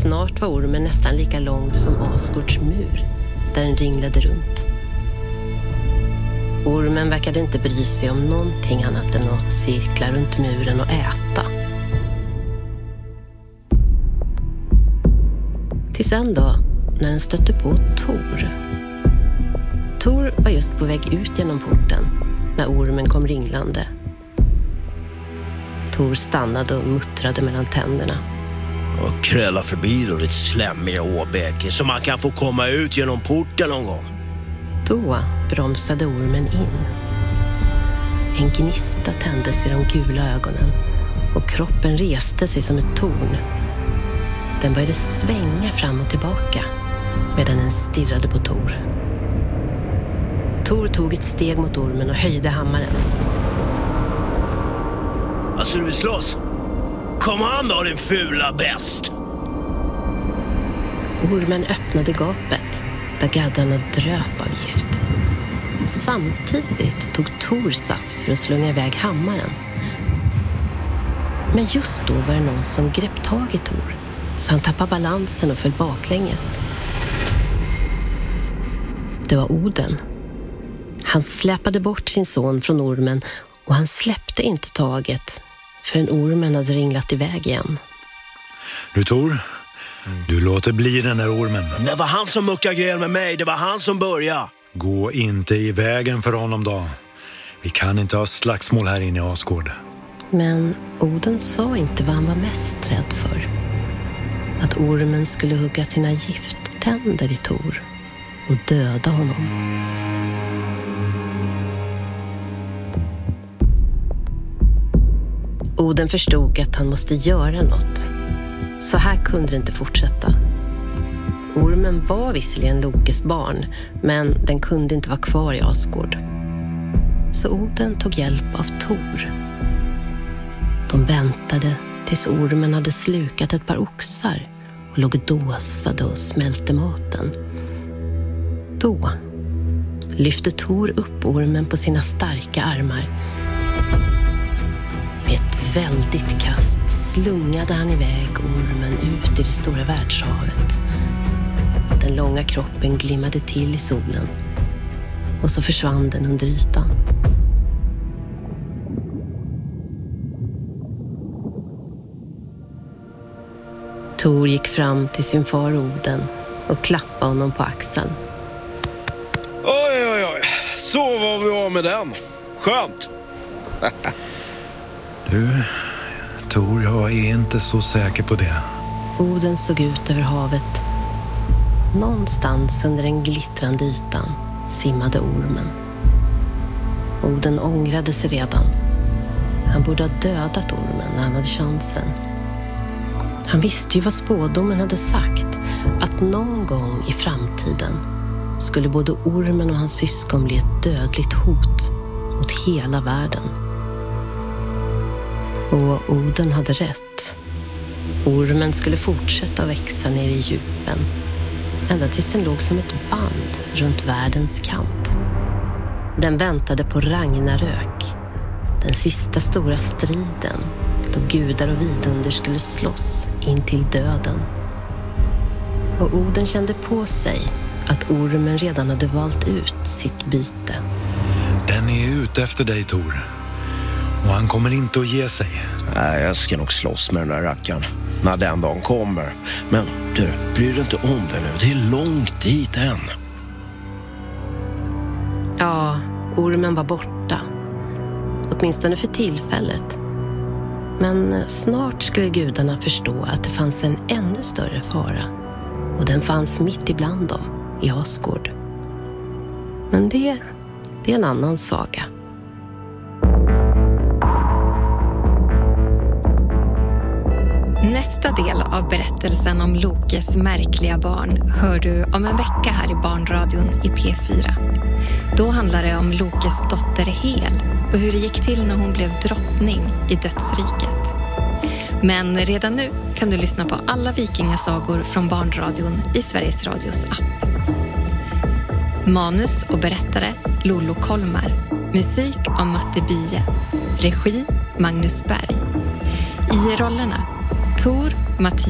snart var ormen nästan lika lång som Asgårds mur, där den ringlade runt. Ormen verkade inte bry sig om någonting annat än att cirkla runt muren och äta. Tills en dag när den stötte på Tor. Tor var just på väg ut genom porten när ormen kom ringlande. Tor stannade och muttrade mellan tänderna. Och kräla förbi då, ditt slämmiga åbäke, så man kan få komma ut genom porten någon gång. Då bromsade ormen in. En gnista tändes i de gula ögonen och kroppen reste sig som ett torn. Den började svänga fram och tillbaka medan den stirrade på Tor. Tor tog ett steg mot ormen och höjde hammaren. Alltså du vill slåss? Kom an då, din fula bäst! Ormen öppnade gapet där gaddarna dröp av gift. Samtidigt tog Tor sats för att slunga iväg hammaren. Men just då var det någon som grepp tag i Tor, så han tappade balansen och föll baklänges. Det var Oden. Han släpade bort sin son från ormen och han släppte inte taget förrän ormen hade ringlat iväg igen. Du Tor, du låter bli den där ormen. Det var han som muckade gräl med mig, det var han som började. Gå inte i vägen för honom då. Vi kan inte ha slagsmål här inne i Asgård. Men Oden sa inte vad han var mest rädd för. Att ormen skulle hugga sina gifttänder i Tor och döda honom. Oden förstod att han måste göra något. Så här kunde det inte fortsätta. Ormen var visserligen Lokes barn, men den kunde inte vara kvar i Asgård. Så Oden tog hjälp av Tor. De väntade tills ormen hade slukat ett par oxar och låg dåsade och smälte maten. Då lyfte Tor upp ormen på sina starka armar. Med ett väldigt kast slungade han iväg ormen ut i det stora världshavet. Den långa kroppen glimmade till i solen och så försvann den under ytan. Tor gick fram till sin far Oden och klappade honom på axeln. Oj, så var vi av med den. Skönt. Du, Tor, jag är inte så säker på det. Oden såg ut över havet. Någonstans under den glittrande ytan simmade ormen. Oden ångrade sig redan. Han borde ha dödat ormen när han hade chansen. Han visste ju vad spådomen hade sagt, att någon gång i framtiden skulle både ormen och hans syskon bli ett dödligt hot mot hela världen. Och Oden hade rätt. Ormen skulle fortsätta att växa ner i djupen, ända tills den låg som ett band runt världens kant. Den väntade på Ragnarök, den sista stora striden, då gudar och vidunder skulle slåss in till döden. Och Oden kände på sig att ormen redan hade valt ut sitt byte. Den är ute efter dig, Tor. Och han kommer inte att ge sig. Nej, jag ska nog slåss med den där rackaren när den dagen kommer. Men du, bryr dig inte om det nu. Det är långt dit än. Ja, ormen var borta. Åtminstone för tillfället. Men snart skulle gudarna förstå att det fanns en ännu större fara. Och den fanns mitt ibland dem, i Asgård. Men det är en annan saga. Nästa del av berättelsen om Lokes märkliga barn hör du om en vecka här i Barnradion i P4. Då handlar det om Lokes dotter Hel och hur det gick till när hon blev drottning i dödsriket. Men redan nu kan du lyssna på alla vikingasagor från Barnradion i Sveriges Radios app. Manus och berättare Lollo Kolmar. Musik av Matte Bye. Regi Magnus Berg. I rollerna Tor, Mattias